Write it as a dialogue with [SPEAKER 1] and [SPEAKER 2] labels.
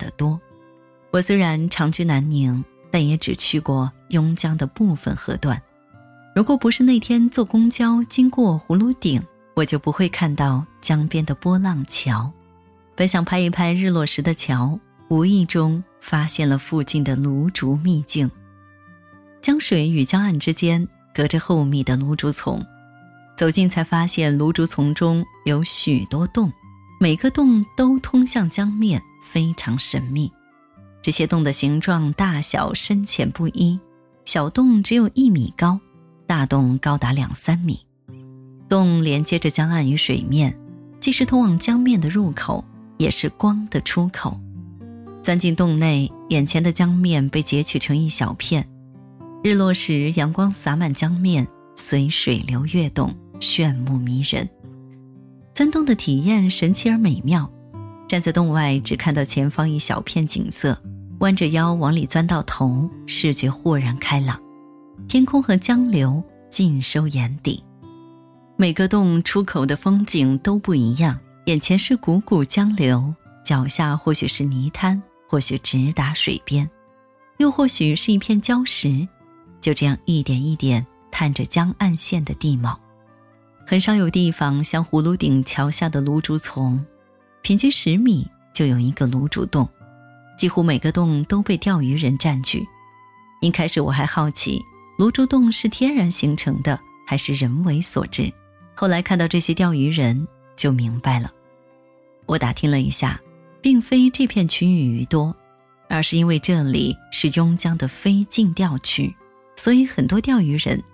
[SPEAKER 1] 的多。我虽然长居南宁，但也只去过邕江的部分河段。如果不是那天坐公交经过葫芦顶，我就不会看到江边的波浪桥。本想拍一拍日落时的桥，无意中发现了附近的芦竹秘境。江水与江岸之间隔着厚密的芦竹丛，走近才发现芦竹丛中有许多洞，每个洞都通向江面，非常神秘。这些洞的形状大小深浅不一，小洞只有1米高，大洞高达2-3米。洞连接着江岸与水面，既是通往江面的入口，也是光的出口。钻进洞内，眼前的江面被截取成一小片，日落时阳光洒满江面，随水流跃动，炫目迷人。钻洞的体验神奇而美妙，站在洞外只看到前方一小片景色，弯着腰往里钻到头，视觉豁然开朗，天空和江流尽收眼底。每个洞出口的风景都不一样，眼前是汩汩江流，脚下或许是泥滩，或许直达水边，又或许是一片礁石，就这样一点一点探着江岸线的地貌。很少有地方像葫芦顶桥下的芦竹丛，平均10米就有一个芦竹洞，几乎每个洞都被钓鱼人占据。一开始我还好奇，芦竹洞是天然形成的还是人为所致，后来看到这些钓鱼人就明白了。我打听了一下，并非这片区域鱼多，而是因为这里是邕江的非禁钓区，所以很多钓鱼人